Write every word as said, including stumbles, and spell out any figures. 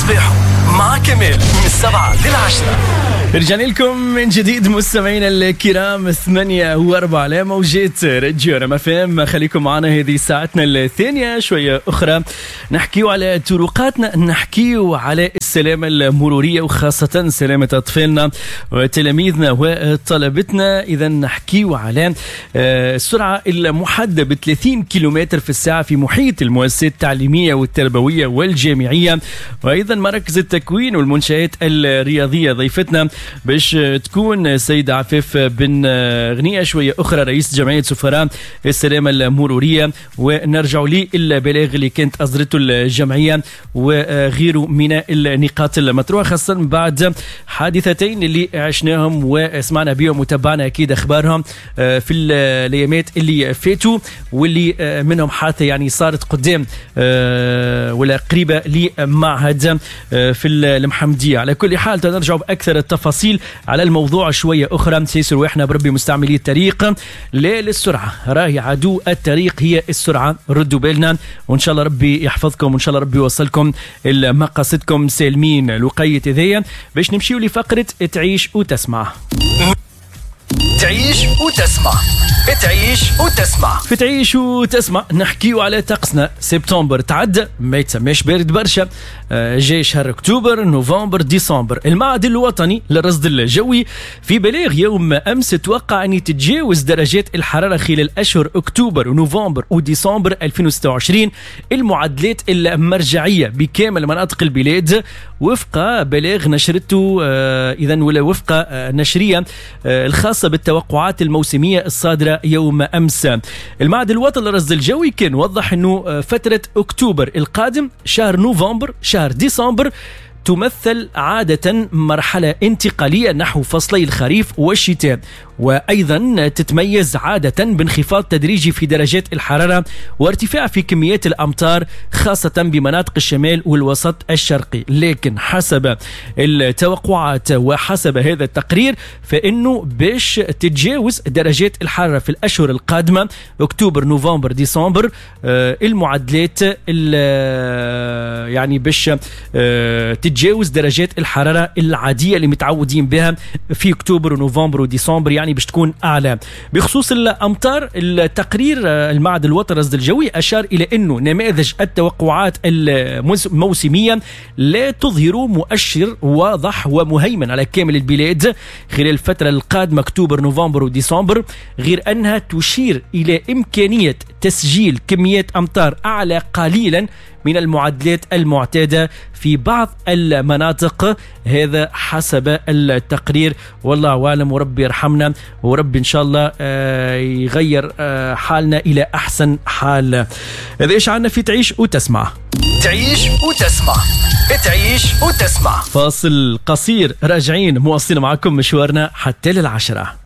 صباحو مع كمال من السبعة للعشرة. رجعنا لكم من جديد مستمعينا الكرام، ثمانية وأربعة على موجات راديو ريم اف ام. خليكم معنا هذه ساعتنا الثانية شوية أخرى، نحكيو على طرقاتنا، نحكيو على السلامة المرورية وخاصة سلامة أطفالنا وتلاميذنا وطلبتنا. إذا نحكيو على السرعة المحددة ب ثلاثين كيلومتر في الساعة في محيط المؤسسات التعليمية والتربوية والجامعية، وأيضا مراكز التكوين والمنشآت الرياضية. ضيفتنا باش تكون سيدة عفاف بن غنية شوية أخرى، رئيس جمعية سفراء السلامة المرورية. ونرجع لي البلاغ اللي كانت أصدرته الجمعية وغيره من النقاط المطروحة، خاصة بعد حادثتين اللي عشناهم وسمعنا بهم وتابعنا أكيد أخبارهم في الأيامات اللي فاتوا، واللي منهم حادثة يعني صارت قدام ولا قريبة لمعهد في المحمدية. على كل حال تنرجع بأكثر التفاصيل على الموضوع شوية أخرى. سيسر وإحنا بربي مستعملي الطريق لا للسرعة، راهي عدو الطريق هي السرعة. ردوا بالنا وإن شاء الله ربي يحفظكم وإن شاء الله ربي يوصلكم المقاصدكم سالمين. الوقاية ذي باش نمشيو لفقرة تعيش وتسمع. تعيش وتسمع، تعيش وتسمع. في تعيش وتسمع نحكيو على طقسنا. سبتمبر تعدى ما يتسماش بارد برشا، جاي شهر اكتوبر نوفمبر ديسمبر. المعهد الوطني للرصد الجوي في بلاغ يوم امس توقع ان تتجاوز درجات الحراره خلال اشهر اكتوبر ونوفمبر وديسمبر ألفين وستة وعشرين المعدلات المرجعيه بكامل مناطق البلاد، وفق بلاغ نشرته اذا ولا وفق نشريه الخاصه بالتوقعات الموسميه الصادره يوم امس. المعهد الوطني للرصد الجوي كان وضح انه فتره اكتوبر القادم شهر نوفمبر شهر ديسمبر تمثل عادة مرحلة انتقالية نحو فصلي الخريف والشتاء، وأيضا تتميز عادة بانخفاض تدريجي في درجات الحرارة وارتفاع في كميات الأمطار خاصة بمناطق الشمال والوسط الشرقي. لكن حسب التوقعات وحسب هذا التقرير فإنه باش تتجاوز درجات الحرارة في الأشهر القادمة أكتوبر نوفمبر ديسمبر المعدلات يعني باش تتجاوز درجات الحرارة العادية اللي متعودين بها في أكتوبر ونوفمبر وديسمبر، يعني باش تكون أعلى. بخصوص الأمطار، التقرير المعهد الوطني للرصد الجوي أشار إلى أنه نماذج التوقعات الموسمية لا تظهر مؤشر واضح ومهيمن على كامل البلاد خلال الفترة القادمة أكتوبر نوفمبر وديسمبر، غير أنها تشير إلى إمكانية تسجيل كميات أمطار أعلى قليلا من المعدلات المعتادة في بعض المناطق. هذا حسب التقرير، والله أعلم وربي يرحمنا وربي إن شاء الله يغير حالنا إلى أحسن حال. هذا إيش عنا في تعيش وتسمع. تعيش وتسمع، تعيش وتسمع. فاصل قصير، راجعين مواصلين معكم مشوارنا حتى للعشرة.